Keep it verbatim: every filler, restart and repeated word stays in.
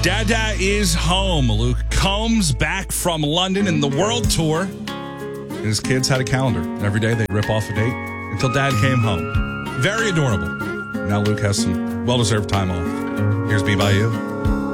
Dada is home. Luke comes back from London in the world tour. And his kids had a calendar. Every day they rip off a date until Dad came home. Very adorable. Now Luke has some well-deserved time off. Here's Be By You.